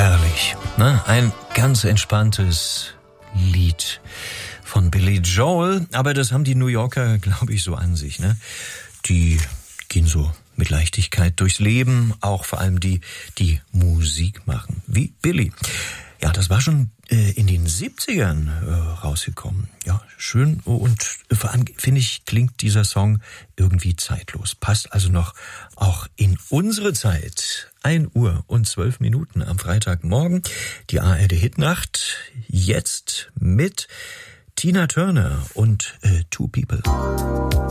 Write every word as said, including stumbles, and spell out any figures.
Herrlich, ne? Ein ganz entspanntes Lied von Billy Joel, aber das haben die New Yorker, glaube ich, so an sich, ne? Die gehen so mit Leichtigkeit durchs Leben, auch vor allem die, die Musik machen, wie Billy. Ja, das war schon äh, in den siebzigern äh, rausgekommen. Ja, schön und äh, vor allem, finde ich, klingt dieser Song irgendwie zeitlos. Passt also noch auch in unsere Zeit. ein Uhr und zwölf Minuten am Freitagmorgen. Die A R D Hitnacht jetzt mit Tina Turner und äh, Two People.